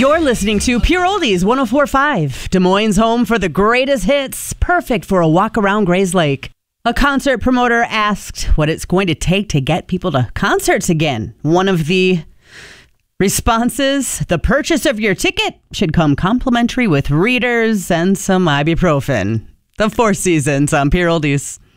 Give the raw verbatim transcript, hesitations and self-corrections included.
You're listening to Pure Oldies one oh four point five, Des Moines' home for the greatest hits, perfect for a walk around Grays Lake. A concert promoter asked what it's going to take to get people to concerts again. One of the responses, the purchase of your ticket should come complimentary with readers and some ibuprofen. The Four Seasons on Pure Oldies.